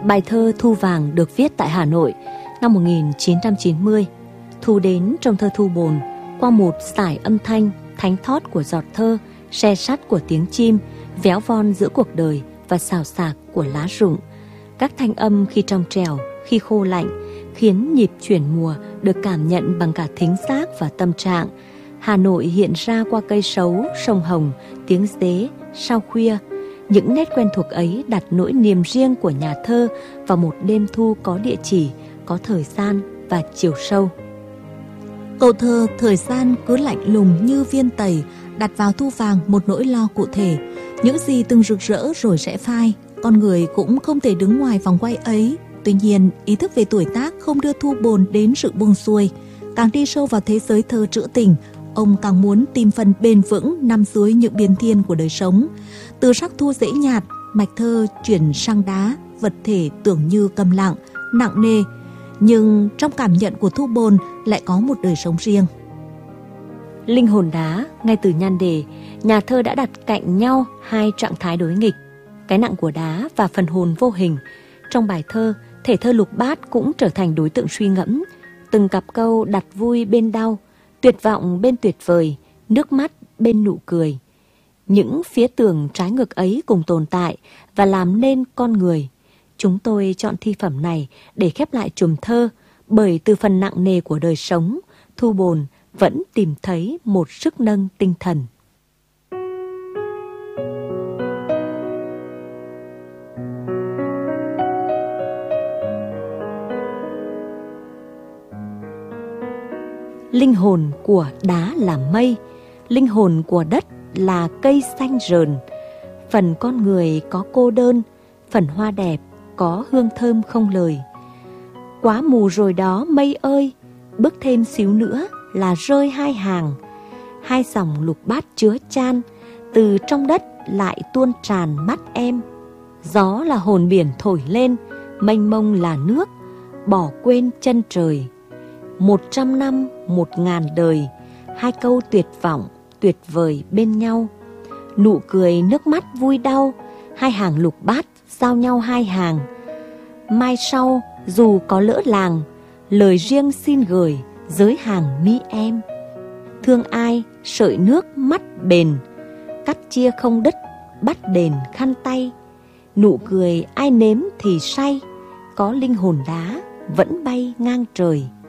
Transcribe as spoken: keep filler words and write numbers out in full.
Bài thơ Thu Vàng được viết tại Hà Nội năm một nghìn chín trăm chín mươi. Thu đến trong thơ Thu Bồn qua một sải âm thanh thánh thót của giọt thơ, se sắt của tiếng chim, véo von giữa cuộc đời và xào xạc của lá rụng. Các thanh âm khi trong trẻo, khi khô lạnh, khiến nhịp chuyển mùa được cảm nhận bằng cả thính giác và tâm trạng. Hà Nội hiện ra qua cây sấu, sông Hồng, tiếng dế, sao khuya. Những nét quen thuộc ấy đặt nỗi niềm riêng của nhà thơ vào một đêm thu có địa chỉ, có thời gian và chiều sâu. Câu thơ thời gian cứ lạnh lùng như viên tẩy, đặt vào Thu Vàng một nỗi lo cụ thể. Những gì từng rực rỡ rồi sẽ phai, con người cũng không thể đứng ngoài vòng quay ấy. Tuy nhiên, ý thức về tuổi tác không đưa Thu Bồn đến sự buông xuôi. Càng đi sâu vào thế giới thơ trữ tình, ông càng muốn tìm phần bền vững nằm dưới những biến thiên của đời sống. Từ sắc thu dễ nhạt, mạch thơ chuyển sang đá, vật thể tưởng như câm lặng, nặng nề. Nhưng trong cảm nhận của Thu Bồn lại có một đời sống riêng. Linh hồn đá, ngay từ nhan đề, nhà thơ đã đặt cạnh nhau hai trạng thái đối nghịch, cái nặng của đá và phần hồn vô hình. Trong bài thơ, thể thơ lục bát cũng trở thành đối tượng suy ngẫm. Từng cặp câu đặt vui bên đau, tuyệt vọng bên tuyệt vời, nước mắt bên nụ cười. Những phía tường trái ngược ấy cùng tồn tại và làm nên con người. Chúng tôi chọn thi phẩm này để khép lại chùm thơ, bởi từ phần nặng nề của đời sống, Thu Bồn vẫn tìm thấy một sức nâng tinh thần. Linh hồn của đá là mây, linh hồn của đất là cây xanh rờn. Phần con người có cô đơn, phần hoa đẹp có hương thơm không lời. Quá mù rồi đó mây ơi, bước thêm xíu nữa là rơi hai hàng. Hai dòng lục bát chứa chan, từ trong đất lại tuôn tràn mắt em. Gió là hồn biển thổi lên, mênh mông là nước, bỏ quên chân trời. Một trăm năm, một ngàn đời, hai câu tuyệt vọng, tuyệt vời bên nhau. Nụ cười nước mắt vui đau, hai hàng lục bát giao nhau hai hàng. Mai sau dù có lỡ làng, lời riêng xin gửi dưới hàng mi em. Thương ai sợi nước mắt bền, cắt chia không đứt bắt đền khăn tay. Nụ cười ai nếm thì say, có linh hồn đá vẫn bay ngang trời.